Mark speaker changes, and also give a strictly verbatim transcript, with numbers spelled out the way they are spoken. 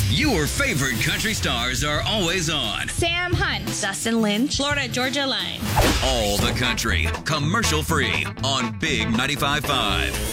Speaker 1: Your favorite country stars are always on.
Speaker 2: Sam Hunt, Dustin Lynch,
Speaker 3: Florida Georgia Line.
Speaker 1: All the country, commercial free on Big ninety-five point five.